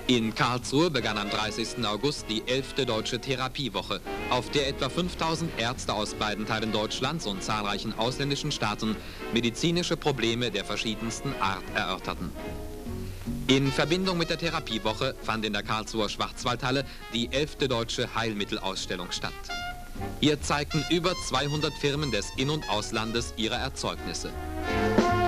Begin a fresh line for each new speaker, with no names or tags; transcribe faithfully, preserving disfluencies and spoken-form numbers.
In Karlsruhe begann am dreißigsten August die elfte Deutsche Therapiewoche, auf der etwa fünftausend Ärzte aus beiden Teilen Deutschlands und zahlreichen ausländischen Staaten medizinische Probleme der verschiedensten Art erörterten. In Verbindung mit der Therapiewoche fand in der Karlsruher Schwarzwaldhalle die elfte Deutsche Heilmittelausstellung statt. Hier zeigten über zweihundert Firmen des In- und Auslandes ihre Erzeugnisse.